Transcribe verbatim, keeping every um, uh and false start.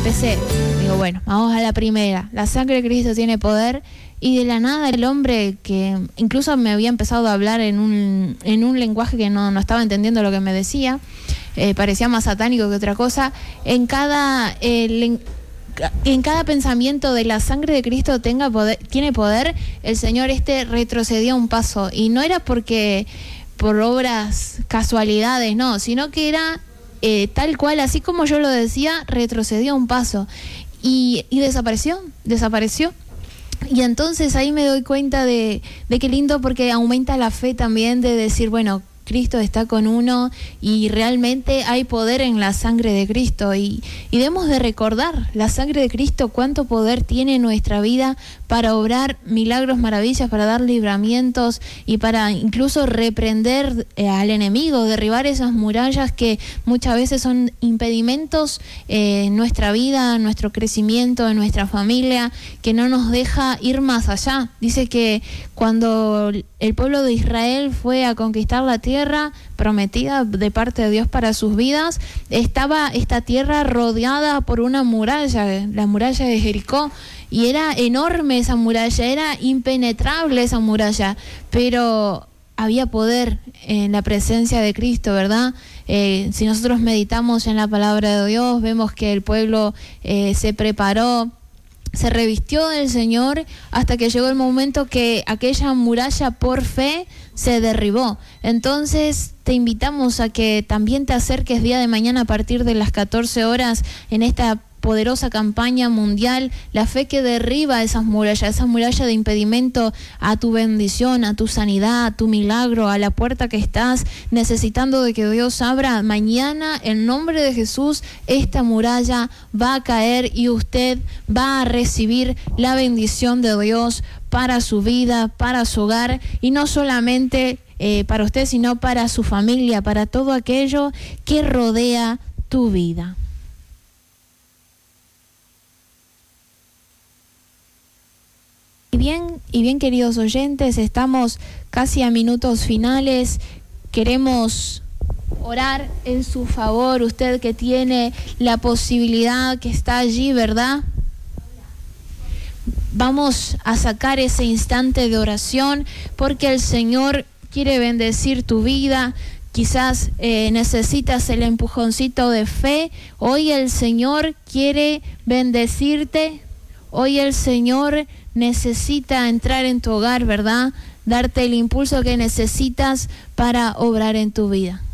empecé, digo, bueno, vamos a la primera. La sangre de Cristo tiene poder. Y de la nada el hombre, que incluso me había empezado a hablar en un, en un lenguaje que no, no estaba entendiendo lo que me decía, eh, parecía más satánico que otra cosa, en cada, eh, en cada pensamiento de la sangre de Cristo tenga poder, tiene poder, el Señor este retrocedió un paso. Y no era porque por obras, casualidades, no, sino que era eh, tal cual, así como yo lo decía, retrocedió un paso. Y, y desapareció, desapareció. Y entonces ahí me doy cuenta de, de qué lindo, porque aumenta la fe también de decir, bueno, Cristo está con uno y realmente hay poder en la sangre de Cristo. Y, y debemos de recordar la sangre de Cristo, cuánto poder tiene en nuestra vida para obrar milagros, maravillas, para dar libramientos y para incluso reprender eh, al enemigo, derribar esas murallas que muchas veces son impedimentos eh, en nuestra vida, en nuestro crecimiento, en nuestra familia, que no nos deja ir más allá. Dice que cuando el pueblo de Israel fue a conquistar la tierra prometida de parte de Dios para sus vidas, estaba esta tierra rodeada por una muralla, la muralla de Jericó, y era enorme esa muralla, era impenetrable esa muralla, pero había poder en la presencia de Cristo, ¿verdad? Eh, si nosotros meditamos en la palabra de Dios, vemos que el pueblo eh, se preparó, se revistió del Señor hasta que llegó el momento que aquella muralla por fe se derribó. Entonces te invitamos a que también te acerques día de mañana a partir de las catorce horas en esta poderosa campaña mundial, la fe que derriba esas murallas, esa muralla de impedimento a tu bendición, a tu sanidad, a tu milagro, a la puerta que estás necesitando de que Dios abra. Mañana, en nombre de Jesús, esta muralla va a caer y usted va a recibir la bendición de Dios para su vida, para su hogar, y no solamente eh, para usted, sino para su familia, para todo aquello que rodea tu vida. Y bien, y bien, queridos oyentes, estamos casi a minutos finales. Queremos orar en su favor, usted que tiene la posibilidad, que está allí, ¿verdad? Vamos a sacar ese instante de oración porque el Señor quiere bendecir tu vida. Quizás eh, necesitas el empujoncito de fe. Hoy el Señor quiere bendecirte. Hoy el Señor necesita entrar en tu hogar, ¿verdad? Darte el impulso que necesitas para obrar en tu vida.